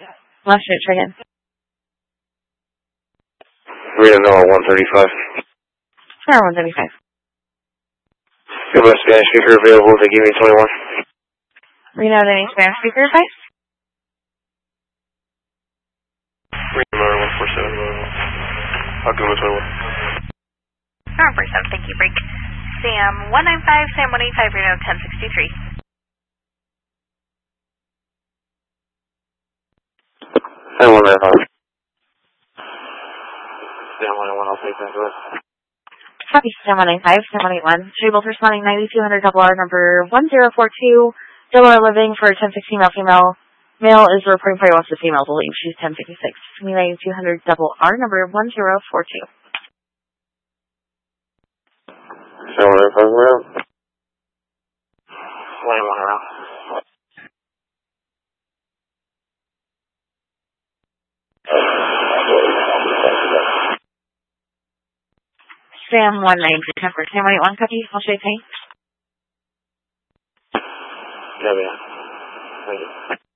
Last shoot, try again. Reno Noah 135. Star 135. Good West Spanish speaker available to give me 21. Reno, any Spanish speaker advice? Reno Noah 147. I'll give me 21. Star 147, thank you, break. Sam 195, Sam 185, Reno 1063. Sam 195. Sam 181, I'll take that. Go ahead. Copy, Sam 195, Sam 181. Should be both responding 9200 double R number 1042. Double R living for 1016 male female. Male is reporting party wants the female to leave. She's 1056. Should be 9200 double R number 1042. Sam 195 around. 21 around. Sam 193, temper. Sam 181, copy. I'll show you paint. Yeah, man. Thank you.